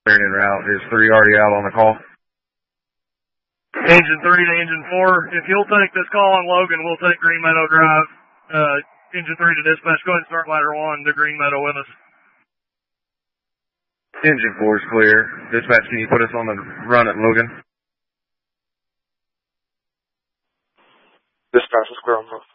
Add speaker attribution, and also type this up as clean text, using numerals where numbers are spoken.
Speaker 1: Clearing en route. Is 3 already out on the call?
Speaker 2: Engine 3 to Engine 4. If you'll take this call on Logan, we'll take Green Meadow Drive. Engine 3 to dispatch. Go ahead and start ladder 1 to Green Meadow with us.
Speaker 1: Engine 4 is clear. Dispatch, can you put us on the run at Logan?
Speaker 3: Dispatch is clear on both.